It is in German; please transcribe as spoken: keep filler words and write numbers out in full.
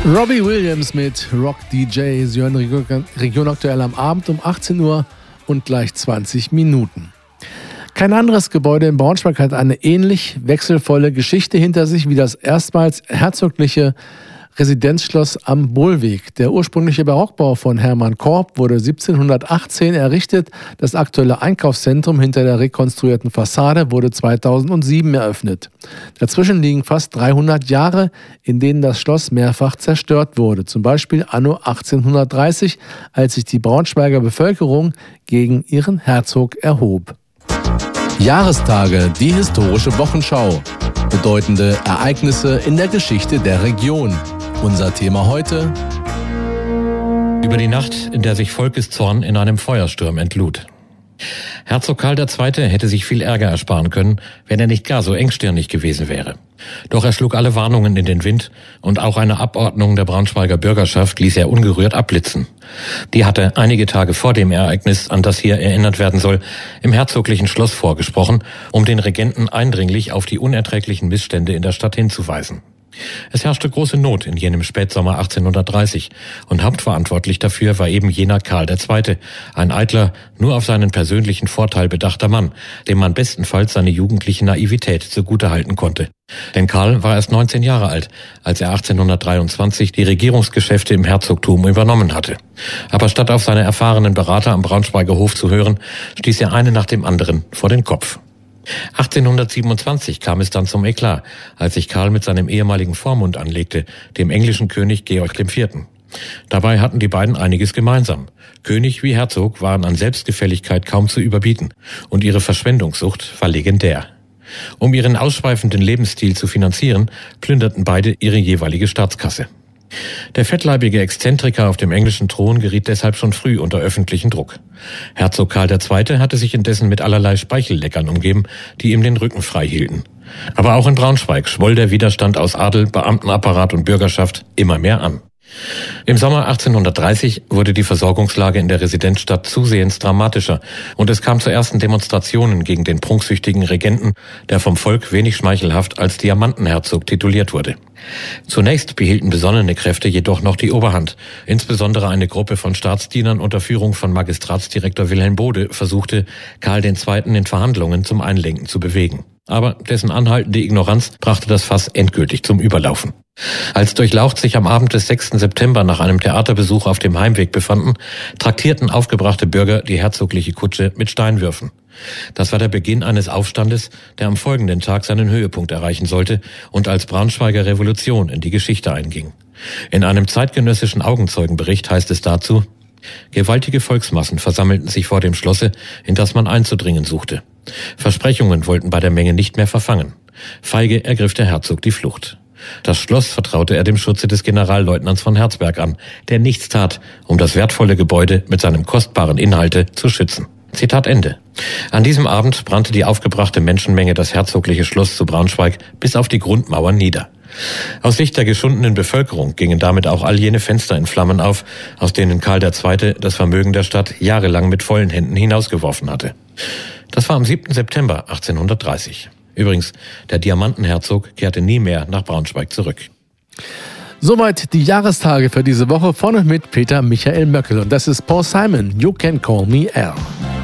Robbie Williams mit Rock D J. Sie hören Region, Region aktuell am Abend um achtzehn Uhr und gleich zwanzig Minuten. Kein anderes Gebäude in Braunschweig hat eine ähnlich wechselvolle Geschichte hinter sich wie das erstmals herzogliche Residenzschloss am Bohlweg. Der ursprüngliche Barockbau von Hermann Korb wurde siebzehnhundertachtzehn errichtet. Das aktuelle Einkaufszentrum hinter der rekonstruierten Fassade wurde zweitausendsieben eröffnet. Dazwischen liegen fast dreihundert Jahre, in denen das Schloss mehrfach zerstört wurde. Zum Beispiel anno achtzehnhundertdreißig, als sich die Braunschweiger Bevölkerung gegen ihren Herzog erhob. Jahrestage, die historische Wochenschau. Bedeutende Ereignisse in der Geschichte der Region. Unser Thema heute: Über die Nacht, in der sich Volkeszorn in einem Feuersturm entlud. Herzog Karl der Zweite hätte sich viel Ärger ersparen können, wenn er nicht gar so engstirnig gewesen wäre. Doch er schlug alle Warnungen in den Wind und auch eine Abordnung der Braunschweiger Bürgerschaft ließ er ungerührt abblitzen. Die hatte einige Tage vor dem Ereignis, an das hier erinnert werden soll, im herzoglichen Schloss vorgesprochen, um den Regenten eindringlich auf die unerträglichen Missstände in der Stadt hinzuweisen. Es herrschte große Not in jenem Spätsommer achtzehnhundertdreißig und hauptverantwortlich dafür war eben jener Karl der Zweite, ein eitler, nur auf seinen persönlichen Vorteil bedachter Mann, dem man bestenfalls seine jugendliche Naivität zugutehalten konnte. Denn Karl war erst neunzehn Jahre alt, als er achtzehnhundertdreiundzwanzig die Regierungsgeschäfte im Herzogtum übernommen hatte. Aber statt auf seine erfahrenen Berater am Braunschweiger Hof zu hören, stieß er eine nach dem anderen vor den Kopf. achtzehnhundertsiebenundzwanzig kam es dann zum Eklat, als sich Karl mit seinem ehemaligen Vormund anlegte, dem englischen König Georg dem Vierten. Dabei hatten die beiden einiges gemeinsam. König wie Herzog waren an Selbstgefälligkeit kaum zu überbieten und ihre Verschwendungssucht war legendär. Um ihren ausschweifenden Lebensstil zu finanzieren, plünderten beide ihre jeweilige Staatskasse. Der fettleibige Exzentriker auf dem englischen Thron geriet deshalb schon früh unter öffentlichen Druck. Herzog Karl der Zweite hatte sich indessen mit allerlei Speichelleckern umgeben, die ihm den Rücken frei hielten. Aber auch in Braunschweig schwoll der Widerstand aus Adel, Beamtenapparat und Bürgerschaft immer mehr an. Im Sommer achtzehnhundertdreißig wurde die Versorgungslage in der Residenzstadt zusehends dramatischer und es kam zu ersten Demonstrationen gegen den prunksüchtigen Regenten, der vom Volk wenig schmeichelhaft als Diamantenherzog tituliert wurde. Zunächst behielten besonnene Kräfte jedoch noch die Oberhand. Insbesondere eine Gruppe von Staatsdienern unter Führung von Magistratsdirektor Wilhelm Bode versuchte, Karl der Zweite in Verhandlungen zum Einlenken zu bewegen. Aber dessen anhaltende Ignoranz brachte das Fass endgültig zum Überlaufen. Als Durchlaucht sich am Abend des sechsten September nach einem Theaterbesuch auf dem Heimweg befanden, traktierten aufgebrachte Bürger die herzogliche Kutsche mit Steinwürfen. Das war der Beginn eines Aufstandes, der am folgenden Tag seinen Höhepunkt erreichen sollte und als Braunschweiger Revolution in die Geschichte einging. In einem zeitgenössischen Augenzeugenbericht heißt es dazu: Gewaltige Volksmassen versammelten sich vor dem Schlosse, in das man einzudringen suchte. Versprechungen wollten bei der Menge nicht mehr verfangen. Feige ergriff der Herzog die Flucht. Das Schloss vertraute er dem Schutze des Generalleutnants von Herzberg an, der nichts tat, um das wertvolle Gebäude mit seinem kostbaren Inhalte zu schützen. Zitat Ende. An diesem Abend brannte die aufgebrachte Menschenmenge das herzogliche Schloss zu Braunschweig bis auf die Grundmauern nieder. Aus Sicht der geschundenen Bevölkerung gingen damit auch all jene Fenster in Flammen auf, aus denen Karl der Zweite das Vermögen der Stadt jahrelang mit vollen Händen hinausgeworfen hatte. Das war am siebten September achtzehnhundertdreißig. Übrigens, der Diamantenherzog kehrte nie mehr nach Braunschweig zurück. Soweit die Jahrestage für diese Woche von und mit Peter Michael Möckel. Und das ist Paul Simon, You Can Call Me Al.